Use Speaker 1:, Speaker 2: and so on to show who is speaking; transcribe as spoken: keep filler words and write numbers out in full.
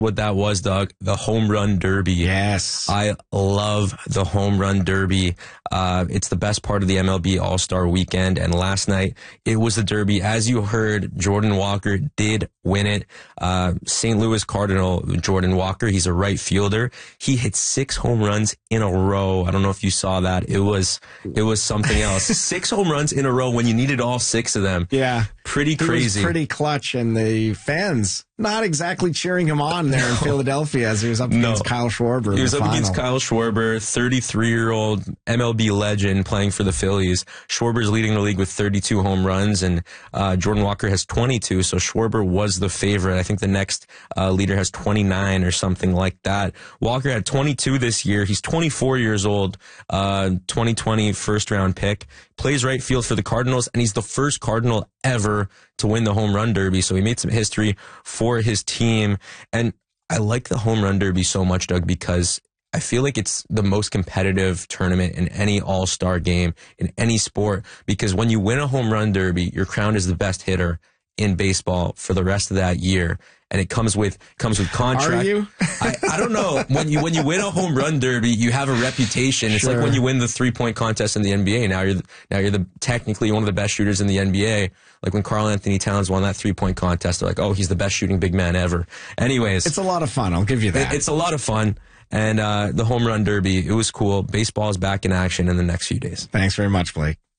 Speaker 1: what that was, Doug. The home run derby.
Speaker 2: Yes.
Speaker 1: I love the home run derby. Uh, it's the best part of the M L B All-Star weekend. And last night, it was the derby. As you heard, Jordan Walker did win it. Uh, Saint Louis Cardinal, Jordan Walker, he's a right fielder. He hit six home runs in a row. I don't know if you saw that. It was, it was something else. Six home runs in a row when you needed all six of them.
Speaker 2: Yeah.
Speaker 1: Pretty crazy.
Speaker 2: He was pretty clutch, and the fans not exactly cheering him on there in Philadelphia as he was up against no. Kyle Schwarber.
Speaker 1: He was up
Speaker 2: final.
Speaker 1: against Kyle Schwarber, thirty-three-year-old M L B legend playing for the Phillies. Schwarber's leading the league with thirty-two home runs, and uh, Jordan Walker has twenty-two, so Schwarber was the favorite. I think the next uh, leader has twenty-nine or something like that. Walker had twenty-two this year. He's twenty-four years old, uh, twenty twenty first-round pick. Plays right field for the Cardinals, and he's the first Cardinal ever to win the home run derby, so he made some history for his team. And I like the home run derby so much, Doug, because I feel like it's the most competitive tournament in any all-star game, in any sport, because when you win a home run derby, you're crowned as the best hitter in baseball for the rest of that year. And it comes with comes with contract.
Speaker 2: Are you?
Speaker 1: I, I don't know. When you when you win a home run derby, you have a reputation. It's
Speaker 2: sure.
Speaker 1: like when you win the three point contest in the N B A. Now you're the, now you're the technically one of the best shooters in the N B A. Like when Karl Anthony Towns won that three point contest, they're like, oh, he's the best shooting big man ever. Anyways,
Speaker 2: it's a lot of fun. I'll give you that.
Speaker 1: It, it's a lot of fun. And uh, the home run derby, it was cool. Baseball is back in action in the next few days.
Speaker 2: Thanks very much, Blake.